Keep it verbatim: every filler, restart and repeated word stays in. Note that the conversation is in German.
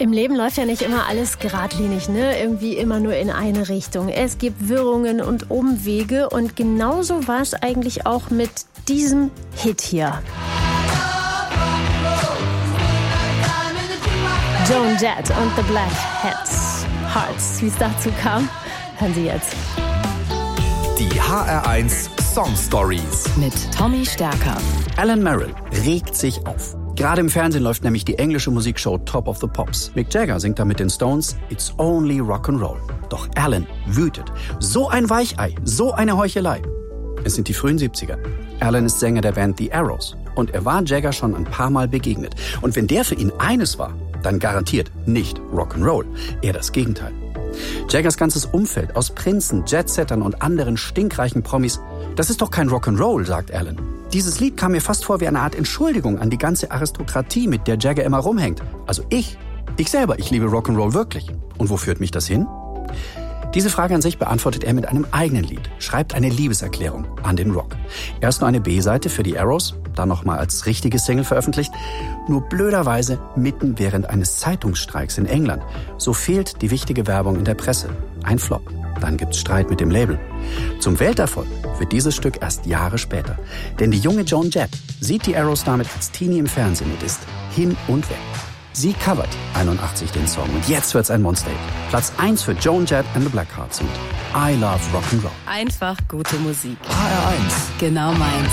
Im Leben läuft ja nicht immer alles geradlinig, ne? Irgendwie immer nur in eine Richtung. Es gibt Wirrungen und Umwege und genauso war es eigentlich auch mit diesem Hit hier. Joan Jett und the Black Hats. Hearts, wie es dazu kam, hören Sie jetzt. Die H R eins Song Stories mit Tommy Stärker. Alan Merrill regt sich auf. Gerade im Fernsehen läuft nämlich die englische Musikshow Top of the Pops. Mick Jagger singt da mit den Stones It's Only Rock'n'Roll. Doch Alan wütet. So ein Weichei, so eine Heuchelei. Es sind die frühen siebziger. Alan ist Sänger der Band The Arrows. Und er war Jagger schon ein paar Mal begegnet. Und wenn der für ihn eines war, dann garantiert nicht Rock'n'Roll. Eher das Gegenteil. Jaggers ganzes Umfeld aus Prinzen, Jetsettern und anderen stinkreichen Promis, das ist doch kein Rock'n'Roll, sagt Alan. Dieses Lied kam mir fast vor wie eine Art Entschuldigung an die ganze Aristokratie, mit der Jagger immer rumhängt. Also ich, ich selber, ich liebe Rock'n'Roll wirklich. Und wo führt mich das hin? Diese Frage an sich beantwortet er mit einem eigenen Lied, schreibt eine Liebeserklärung an den Rock. Erst nur eine B-Seite für die Arrows, dann nochmal als richtige Single veröffentlicht. Nur blöderweise mitten während eines Zeitungsstreiks in England. So fehlt die wichtige Werbung in der Presse. Ein Flop. Dann gibt's Streit mit dem Label. Zum Welterfolg wird dieses Stück erst Jahre später. Denn die junge Joan Jett sieht die Arrows damit als Teenie im Fernsehen und ist hin und weg. Sie covert einundachtzig den Song und jetzt wird's ein Monster-Hit. Platz eins für Joan Jett and the Blackhearts und I Love Rock'n'Roll. Einfach gute Musik. H R eins. Genau meins.